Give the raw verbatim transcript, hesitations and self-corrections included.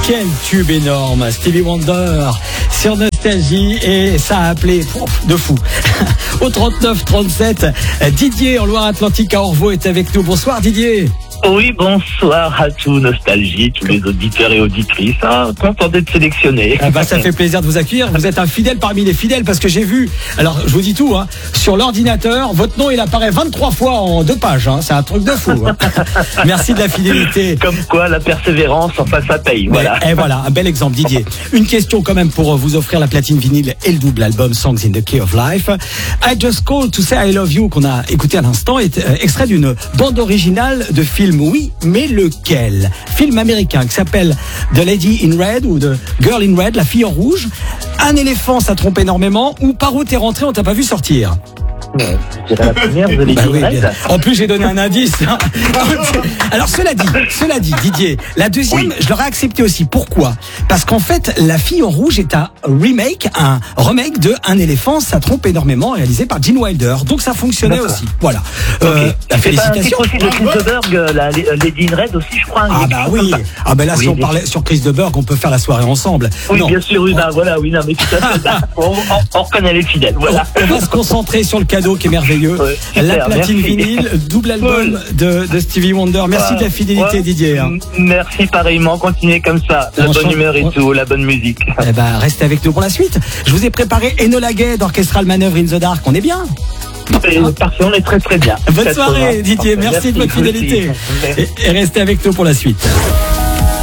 quel tube énorme, Stevie Wonder sur Nostalgie, et ça a appelé pouf, de fou. Au trente-neuf trente-sept, Didier en Loire-Atlantique à Orvaux est avec nous. Bonsoir Didier. Oui, bonsoir à tous, Nostalgie, tous les auditeurs et auditrices. Hein, content d'être sélectionné. Ah bah, ça fait plaisir de vous accueillir. Vous êtes un fidèle parmi les fidèles parce que j'ai vu, alors je vous dis tout, hein, sur l'ordinateur, votre nom il apparaît vingt-trois fois en deux pages. Hein, c'est un truc de fou. Hein. Merci de la fidélité. Comme quoi, la persévérance, enfin, ça paye. Voilà. Et voilà, un bel exemple, Didier. Une question quand même pour vous offrir la platine vinyle et le double album Songs in the Key of Life. I Just Called to Say I Love You, qu'on a écouté à l'instant, est euh, extrait d'une bande originale de film. Oui, mais lequel? Film américain qui s'appelle The Lady in Red ou The Girl in Red, la fille en rouge. Un éléphant, ça trompe énormément. Ou par où t'es rentré, on t'a pas vu sortir. Je dirais la première, vous allez Bah dire oui, Red. bien. En plus, j'ai donné un indice. Alors, cela dit, cela dit, Didier, la deuxième, Oui. je l'aurais accepté aussi. Pourquoi? Parce qu'en fait, La fille en rouge est un remake, un remake de Un éléphant, ça trompe énormément, réalisé par Gene Wilder. Donc, ça fonctionnait D'accord. aussi. Voilà. Ok. Euh, C'est pas un titre félicitations. aussi de Chris de Berg, la Lady in Red aussi, je crois. Ah bah oui. Ah bah là, si Oui, on bien parlait sur Chris de Burgh, on peut faire la soirée ensemble. Oui, Non. bien sûr, oui, bah voilà, oui, non, mais tout à fait. Bah, on, on, on reconnaît les fidèles, voilà. On va se concentrer sur le cadeau qui est merveilleux. Ouais, super, la platine merci. vinyle, double album de, de Stevie Wonder. Merci de la fidélité, Ouais. Didier. hein. Merci pareillement, continuez comme ça. La On bonne chante- humeur et on- tout, la bonne musique. Eh ben, restez avec nous pour la suite. Je vous ai préparé Enola Gay d'Orchestral Manœuvre in the Dark. On est bien? Et parfait, on est très très bien. Bonne soirée, Didier. Merci de votre vous aussi. fidélité. Et, et restez avec nous pour la suite.